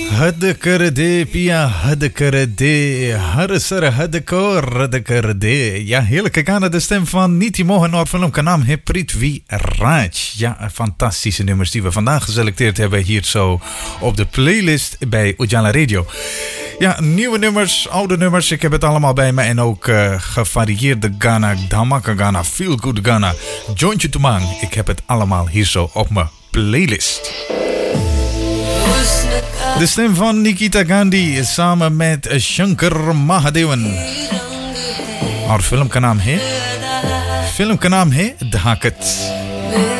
हद कर दे पिया हद कर दे हर सरहद को रद्द कर दे. Ja, heerlijke Ghana, de stem van Niti Mohan. Our film kan naam है Prithvi Raj. Ja, fantastische nummers die we vandaag geselecteerd hebben hier zo op de playlist bij Ujala Radio. Ja, nieuwe nummers, oude nummers, ik heb het allemaal bij me. En ook gevarieerde Ghana, Dhamaka Ghana, Feel Good Ghana, Jointje Tumang. Ik heb het allemaal hier zo op mijn playlist. De stem van Nikita Gandhi samen met Shankar Mahadevan. Our film ka naam hai Dhakat.